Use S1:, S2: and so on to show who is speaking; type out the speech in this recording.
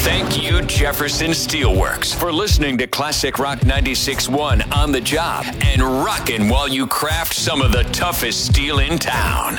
S1: Thank you, Jefferson Steelworks, for listening to Classic Rock 96.1 on the job and rocking while you craft some of the toughest steel in town.